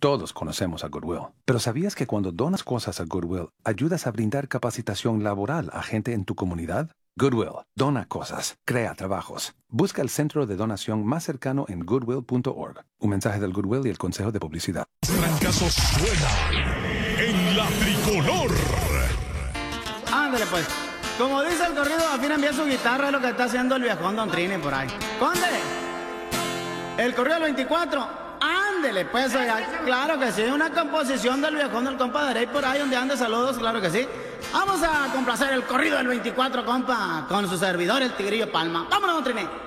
Todos conocemos a Goodwill. Pero ¿sabías que cuando donas cosas a Goodwill, ayudas a brindar capacitación laboral a gente en tu comunidad? Goodwill. Dona cosas. Crea trabajos. Busca el centro de donación más cercano en goodwill.org. Un mensaje del Goodwill y el Consejo de Publicidad. Trancazo suena en la tricolor. Ándale pues. Como dice el corrido, al fin envía su guitarra, es lo que está haciendo el viejón Don Trini por ahí. ¡Conde! El corrido del 24. Ándele pues, oiga. Claro que sí, una composición del viejón del compa Derey por ahí donde ande, saludos, claro que sí. Vamos a complacer el corrido del 24, compa, con su servidor, el Tigrillo Palma. ¡Vámonos, Don Trini!